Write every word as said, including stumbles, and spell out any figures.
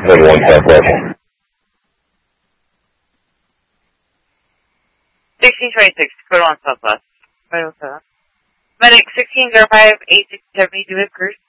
Then one Southwest. sixteen twenty-six, code one Southwest. Right with that. Medic sixteen oh five, eight six seven, do it, Cruz.